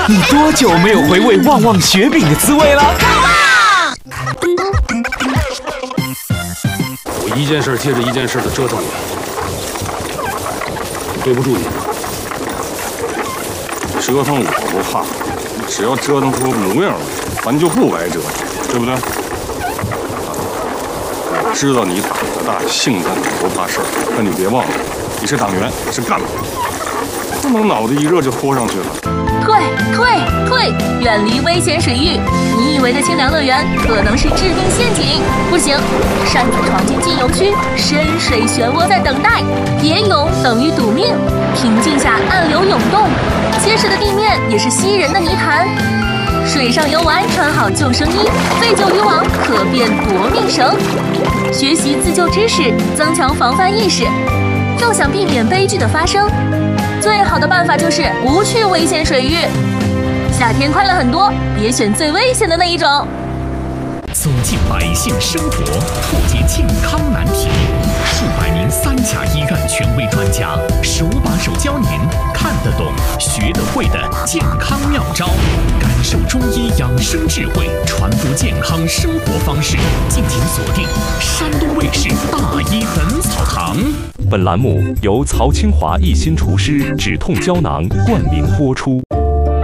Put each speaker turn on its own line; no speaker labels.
你多久没有回味旺旺雪饼的滋味了？
我一件事接着一件事的折腾你，对不住你。折腾我不怕，只要折腾出模样来，咱就不白折腾，对不对？我知道你胆子大，性子不怕事儿，但你别忘了，你是党员，是干部，不能脑袋一热就豁上去了。退！远离危险水域！你以为的清凉乐园可能是致命陷阱。不行，擅自闯进禁游区，深水漩涡在等待。别泳等于赌命，平静下暗流涌动，结实的地面也是吸人的泥潭。水上游玩穿好救生衣，废旧渔网可变夺命绳。学习自救知识，增强防范意识。要想避免悲剧的发生，最好的办法就是不去危险水域。夏天快乐很多，别选最危险的那一种。
走进百姓生活，破解健康难题，数百名3甲医院权威专家手把手教您看得懂、学得会的健康妙招，感受中医养生智慧，传播健康生活方式。敬请锁定山东卫视大医本草堂。
本栏目由曹清华一心厨师止痛胶囊冠名播出。